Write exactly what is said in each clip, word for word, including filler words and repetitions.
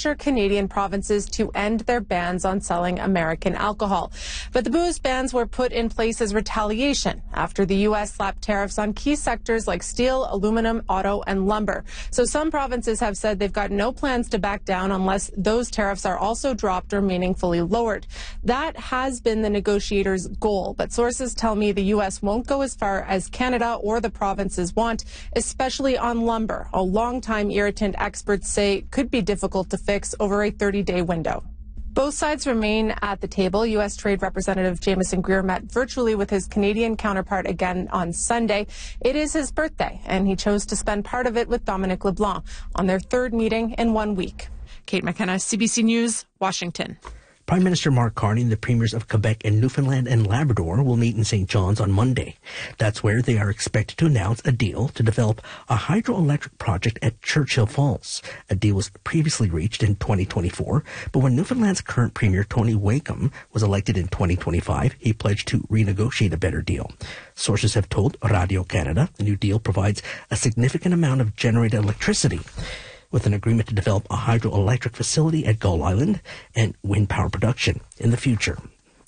pressure Canadian provinces to end their bans on selling American alcohol. But the booze bans were put in place as retaliation after the U S slapped tariffs on key sectors like steel, aluminum, auto, and lumber. So some provinces have said they've got no plans to back down unless those tariffs are also dropped or meaningfully lowered. That has been the negotiators' goal, but sources tell me the U S won't go as far as Canada or the provinces want, especially on lumber, a long-time irritant experts say could be difficult to fix over a thirty-day window. Both sides remain at the table. U S Trade Representative Jamieson Greer met virtually with his Canadian counterpart again on Sunday. It is his birthday, and he chose to spend part of it with Dominic LeBlanc on their third meeting in one week. Kate McKenna, C B C News, Washington. Prime Minister Mark Carney and the premiers of Quebec and Newfoundland and Labrador will meet in Saint John's on Monday. That's where they are expected to announce a deal to develop a hydroelectric project at Churchill Falls. A deal was previously reached in twenty twenty-four, but when Newfoundland's current premier Tony Wakeham was elected in twenty twenty-five, he pledged to renegotiate a better deal. Sources have told Radio Canada the new deal provides a significant amount of generated electricity, with an agreement to develop a hydroelectric facility at Gull Island and wind power production in the future.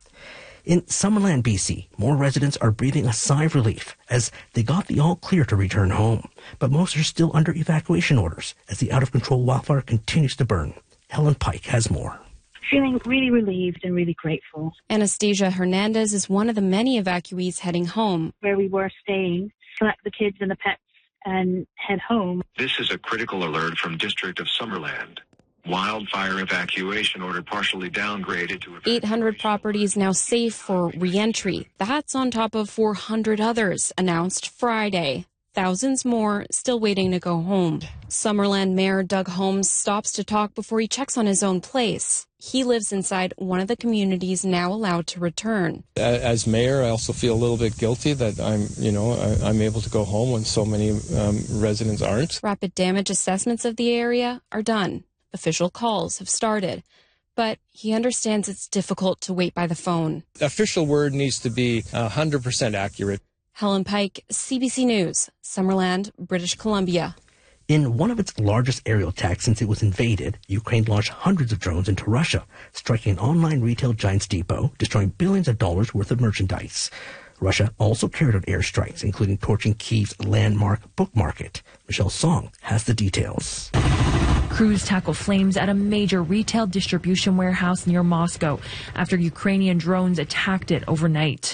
In Summerland, B C, more residents are breathing a sigh of relief as they got the all-clear to return home. But most are still under evacuation orders as the out-of-control wildfire continues to burn. Helen Pike has more. Feeling really relieved and really grateful. Anastasia Hernandez is one of the many evacuees heading home. Where we were staying, collect the kids and the pets and head home. This is a critical alert from District of Summerland. Wildfire evacuation order partially downgraded to... eight hundred properties now safe for re-entry. That's on top of four hundred others announced Friday. Thousands more still waiting to go home. Summerland Mayor Doug Holmes stops to talk before he checks on his own place. He lives inside one of the communities now allowed to return. As mayor, I also feel a little bit guilty that I'm, you know, I, I'm able to go home when so many um, residents aren't. Rapid damage assessments of the area are done. Official calls have started. But he understands it's difficult to wait by the phone. Official word needs to be one hundred percent accurate. Helen Pike, C B C News, Summerland, British Columbia. In one of its largest aerial attacks since it was invaded, Ukraine launched hundreds of drones into Russia, striking an online retail giant's depot, destroying billions of dollars worth of merchandise. Russia also carried out airstrikes, including torching Kyiv's landmark book market. Michelle Song has the details. Crews tackle flames at a major retail distribution warehouse near Moscow after Ukrainian drones attacked it overnight.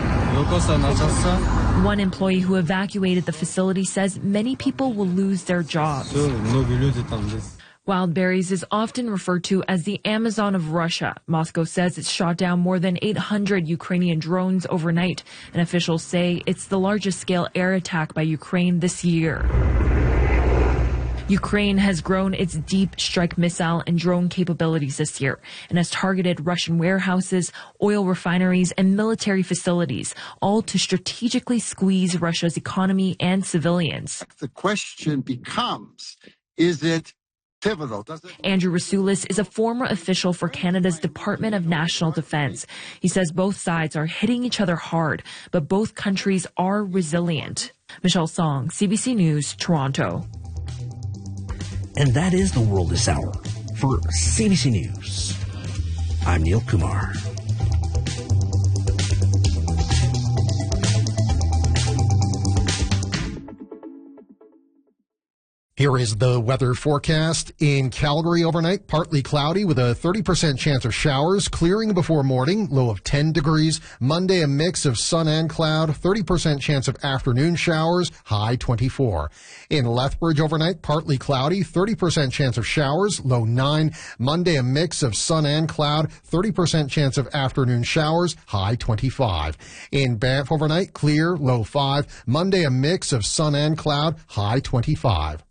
One employee who evacuated the facility says many people will lose their jobs. Wildberries is often referred to as the Amazon of Russia. Moscow says it's shot down more than eight hundred Ukrainian drones overnight, and officials say it's the largest scale air attack by Ukraine this year. Ukraine has grown its deep strike missile and drone capabilities this year and has targeted Russian warehouses, oil refineries, and military facilities, all to strategically squeeze Russia's economy and civilians. The question becomes, is it pivotal? Does it... Andrew Rasulis is a former official for Canada's Department of National Defence. He says both sides are hitting each other hard, but both countries are resilient. Michelle Song, C B C News, Toronto. And that is the world this hour. For C B C News, I'm Neil Kumar. Here is the weather forecast. In Calgary overnight, partly cloudy with a thirty percent chance of showers, clearing before morning, low of ten degrees. Monday, a mix of sun and cloud, thirty percent chance of afternoon showers, high twenty-four. In Lethbridge overnight, partly cloudy, thirty percent chance of showers, low nine. Monday, a mix of sun and cloud, thirty percent chance of afternoon showers, high twenty-five. In Banff overnight, clear, low five. Monday, a mix of sun and cloud, high twenty-five.